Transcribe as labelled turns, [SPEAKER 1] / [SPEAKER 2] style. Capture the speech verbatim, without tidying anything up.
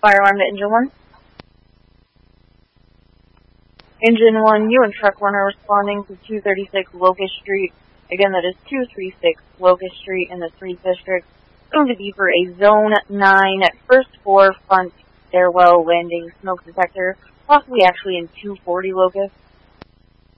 [SPEAKER 1] Fire alarm to engine one. Engine one, you and truck one are responding to two thirty-six Locust Street. Again, that is two thirty-six Locust Street in the third District. It's going to be for a Zone nine first floor front stairwell landing smoke detector, possibly actually in two forty Locust.